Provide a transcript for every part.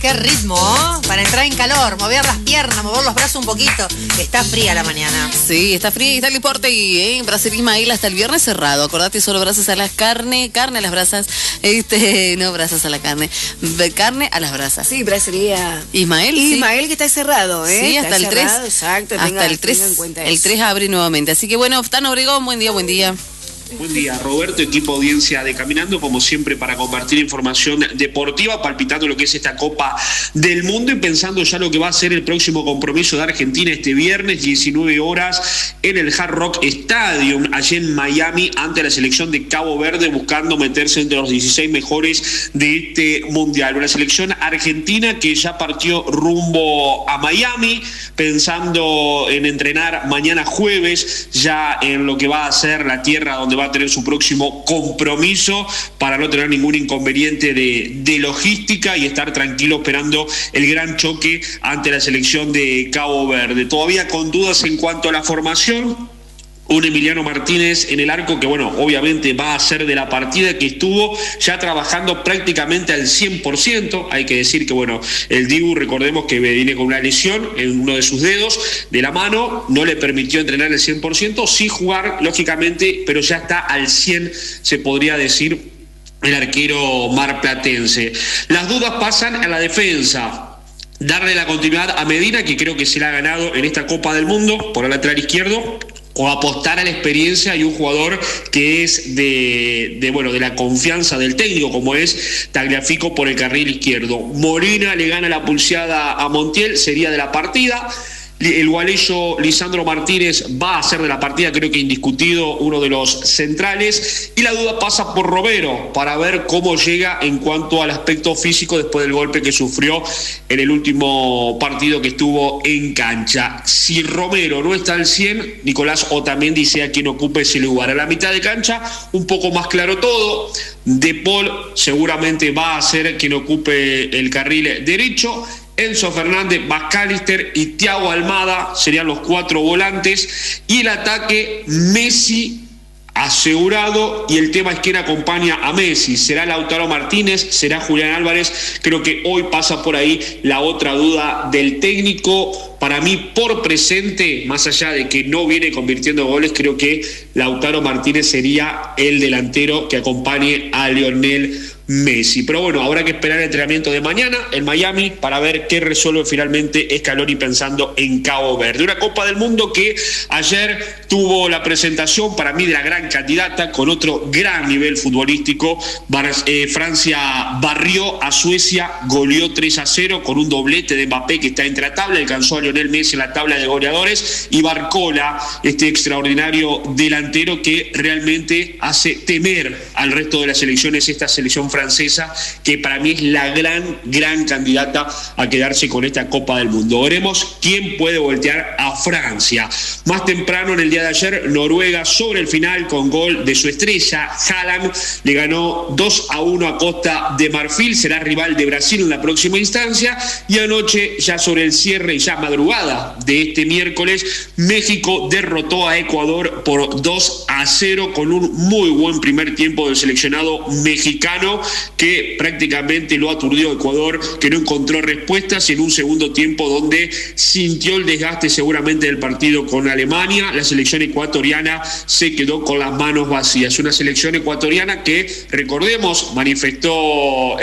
Qué ritmo, ¿eh? Para entrar en calor, mover las piernas, mover los brazos un poquito. Está fría la mañana. Sí, está fría y está el importe y en Brasil Ismael hasta el viernes cerrado. Acordate, solo brasas a las carne a las brasas, no brasas a la carne a las brasas. Sí, Brasilia. Ismael, Ismael que está cerrado, ¿eh? Sí, hasta está el 3. Cerrado, exacto, hasta el 3. El 3 abre nuevamente. Así que bueno, Tano Obregón, buen día, buen día. Buen día, Roberto, equipo audiencia de Caminando, como siempre para compartir información deportiva, palpitando lo que es esta Copa del Mundo y pensando ya lo que va a ser el próximo compromiso de Argentina este viernes, 19 horas, en el Hard Rock Stadium, allí en Miami, ante la selección de Cabo Verde, buscando meterse entre los 16 mejores de este Mundial. Una selección argentina que ya partió rumbo a Miami, pensando en entrenar mañana jueves, ya en lo que va a ser la tierra donde va a tener su próximo compromiso, para no tener ningún inconveniente de logística y estar tranquilo esperando el gran choque ante la selección de Cabo Verde. Todavía con dudas en cuanto a la formación. Un Emiliano Martínez en el arco que, bueno, obviamente va a ser de la partida, que estuvo ya trabajando prácticamente al 100%. Hay que decir que, bueno, el Dibu, recordemos que viene con una lesión en uno de sus dedos de la mano, no le permitió entrenar al 100%, sí jugar, lógicamente, pero ya está al 100%, se podría decir, el arquero marplatense. Las dudas pasan a la defensa. Darle la continuidad a Medina, que creo que se la ha ganado en esta Copa del Mundo, por el lateral izquierdo, o apostar a la experiencia y un jugador que es de la confianza del técnico, como es Tagliafico por el carril izquierdo. Molina le gana la pulseada a Montiel, sería de la partida. El gualeyo Lisandro Martínez va a ser de la partida, creo que indiscutido, uno de los centrales. Y la duda pasa por Romero, para ver cómo llega en cuanto al aspecto físico después del golpe que sufrió en el último partido que estuvo en cancha. Si Romero no está al 100, Nicolás Otamendi sea quien ocupe ese lugar. A la mitad de cancha, un poco más claro todo. De Paul seguramente va a ser quien ocupe el carril derecho. Enzo Fernández, McAllister y Thiago Almada serían los 4 volantes, y el ataque Messi asegurado, y el tema es quién acompaña a Messi. ¿Será Lautaro Martínez? ¿Será Julián Álvarez? Creo que hoy pasa por ahí la otra duda del técnico. Para mí, por presente, más allá de que no viene convirtiendo goles, creo que Lautaro Martínez sería el delantero que acompañe a Lionel Messi. Pero bueno, habrá que esperar el entrenamiento de mañana en Miami para ver qué resuelve finalmente Scaloni pensando en Cabo Verde. Una Copa del Mundo que ayer tuvo la presentación, para mí, de la gran candidata, con otro gran nivel futbolístico. Francia barrió a Suecia, goleó 3-0 con un doblete de Mbappé, que está entre la tabla, alcanzó a Lionel Messi en la tabla de goleadores, y Barcola, este extraordinario delantero que realmente hace temer al resto de las selecciones, esta selección francesa, que para mí es la gran candidata a quedarse con esta Copa del Mundo. Veremos quién puede voltear a Francia. Más temprano, en el día de ayer, Noruega sobre el final, con gol de su estrella, Haaland, le ganó 2-1 a Costa de Marfil, será rival de Brasil en la próxima instancia. Y anoche, ya sobre el cierre y ya madrugada de este miércoles, México derrotó a Ecuador por 2-0 con un muy buen primer tiempo del seleccionado mexicano, que prácticamente lo aturdió Ecuador, que no encontró respuestas, y en un segundo tiempo donde sintió el desgaste seguramente del partido con Alemania, la selección ecuatoriana se quedó con las manos vacías. Una selección ecuatoriana que, recordemos, manifestó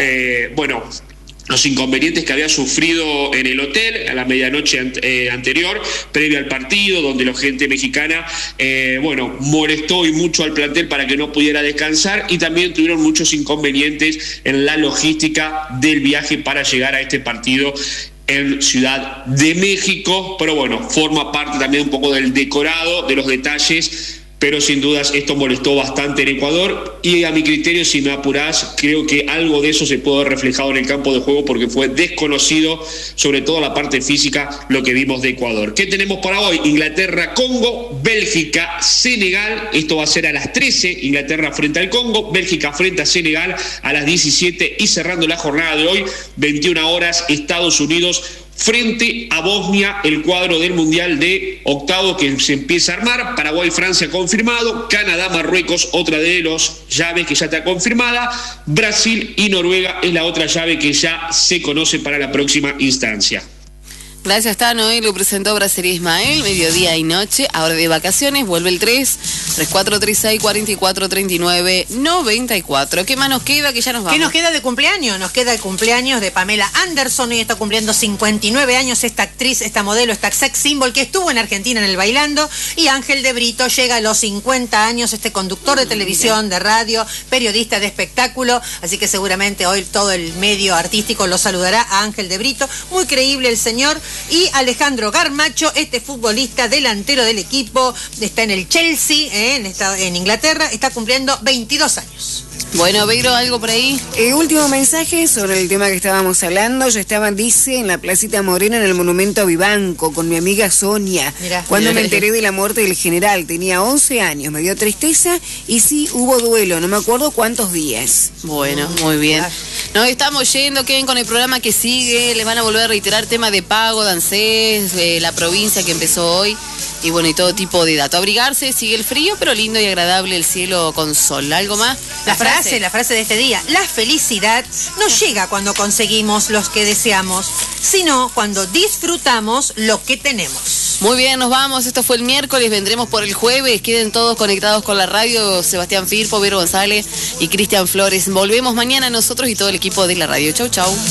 los inconvenientes que había sufrido en el hotel a la medianoche anterior, previo al partido, donde la gente mexicana molestó y mucho al plantel para que no pudiera descansar, y también tuvieron muchos inconvenientes en la logística del viaje para llegar a este partido en Ciudad de México. Pero bueno, forma parte también un poco del decorado, de los detalles. Pero sin dudas esto molestó bastante en Ecuador, y a mi criterio, si me apurás, creo que algo de eso se puede ver reflejado en el campo de juego, porque fue desconocido, sobre todo la parte física, lo que vimos de Ecuador. ¿Qué tenemos para hoy? Inglaterra, Congo, Bélgica, Senegal. Esto va a ser a las 13, Inglaterra frente al Congo, Bélgica frente a Senegal a las 17, y cerrando la jornada de hoy, 21 horas, Estados Unidos frente a Bosnia, el cuadro del Mundial de octavo que se empieza a armar. Paraguay, Francia confirmado, Canadá, Marruecos, otra de las llaves que ya está confirmada, Brasil y Noruega es la otra llave que ya se conoce para la próxima instancia. Gracias, Tano. Lo presentó Brasserie Ismael, mediodía y noche. Ahora de vacaciones, vuelve el 3436-4439-94. ¿Qué más nos queda? Que ya nos vamos. ¿Qué nos queda de cumpleaños? Nos queda el cumpleaños de Pamela Anderson. Hoy está cumpliendo 59 años esta actriz, esta modelo, esta sex symbol que estuvo en Argentina en el Bailando. Y Ángel de Brito llega a los 50 años, este conductor de televisión, de radio, periodista de espectáculo. Así que seguramente hoy todo el medio artístico lo saludará a Ángel de Brito. Muy creíble el señor. Y Alejandro Garnacho, este futbolista delantero del equipo, está en el Chelsea, en Inglaterra, está cumpliendo 22 años. Bueno, Beiro, ¿algo por ahí? Último mensaje sobre el tema que estábamos hablando. Yo estaba, dice, en la Placita Morena, en el Monumento a Vivanco, con mi amiga Sonia. Mirá. Cuando me enteré de la muerte del general, tenía 11 años, me dio tristeza y sí, hubo duelo, no me acuerdo cuántos días. Bueno, muy bien. Nos estamos yendo, queden con el programa que sigue. Les van a volver a reiterar tema de pago, de ANSES, la provincia que empezó hoy. Y bueno, y todo tipo de datos. Abrigarse, sigue el frío, pero lindo y agradable el cielo con sol. ¿Algo más? La frase de este día: la felicidad no llega cuando conseguimos lo que deseamos, sino cuando disfrutamos lo que tenemos. Muy bien, nos vamos. Esto fue el miércoles, vendremos por el jueves. Queden todos conectados con la radio. Sebastián Firpo, Vero González y Cristian Flores. Volvemos mañana nosotros y todo el equipo de la radio. Chau, chau.